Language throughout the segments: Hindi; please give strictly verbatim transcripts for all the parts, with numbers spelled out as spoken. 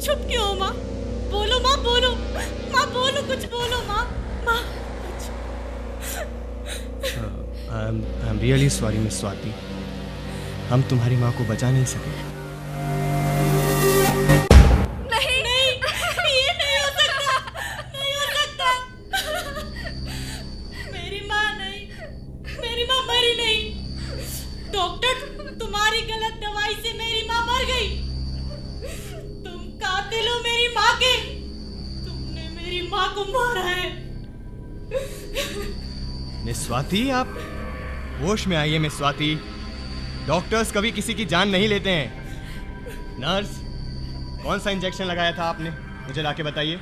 चुप क्यों हो माँ? बोलो माँ, बोलो माँ, बोलो, कुछ बोलो माँ। माँ I am really sorry miss Swati, हम तुम्हारी माँ को बचा नहीं सके। नहीं नहीं, ये नहीं हो सकता, नहीं हो सकता। मेरी माँ नहीं, मेरी माँ मरी नहीं। डॉक्टर, तुम्हारी गलत दवाई से मेरी माँ मर गई। तुम कातिल हो मेरी माँ के, तुमने मेरी माँ को मारा है। मिस स्वाति, आप होश में आइए। मिस स्वाति, डॉक्टर्स कभी किसी की जान नहीं लेते हैं। नर्स, कौन सा इंजेक्शन लगाया था आपने, मुझे लाके बताइए।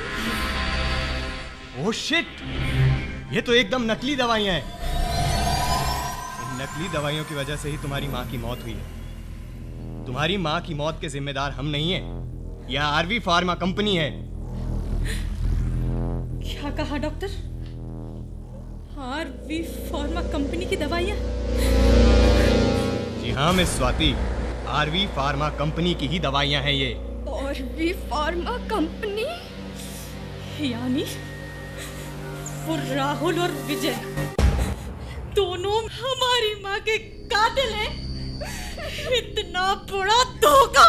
ओह शिट, ये तो एकदम नकली दवाइयां हैं। इन नकली दवाइयों की वजह से ही तुम्हारी माँ की मौत हुई है। तुम्हारी माँ की मौत के जिम्मेदार हम नहीं हैं, यह आरवी फार्मा कंपनी है। क्या कहा डॉक्टर? आरवी फार्मा कंपनी की दवाइयाँ? जी हाँ miss Swati, RV pharma company की ही दवाइयाँ हैं ये। RV pharma company? यानी वो राहुल और विजय दोनों हमारी माँ के कातिल हैं। इतना बड़ा धोखा।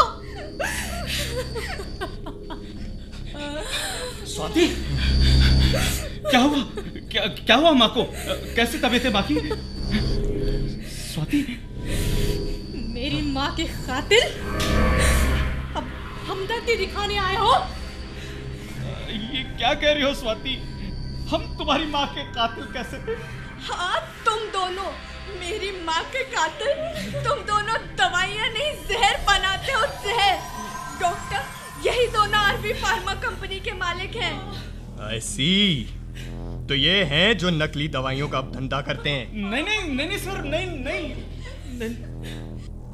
स्वाति, क्या हुआ? क्या क्या हुआ माँ को? कैसी तबीयत है माँ की? स्वाति, मेरी माँ के कातिल अब हमदर्दी दिखाने आए हो? ये क्या कह रही हो स्वाति? हम तुम्हारी माँ के कातिल कैसे? हाँ, तुम दोनों मेरी माँ के कातिल। तुम दोनों दवाइयाँ नहीं, जहर बनाते हो, जहर। डॉक्टर, यही दोनों आरवी फार्मा कंपनी के मालिक हैं। I see, तो ये हैं जो नकली दवाइयों का धंधा करते हैं। नहीं नहीं नहीं नहीं सर, नहीं नहीं, नहीं।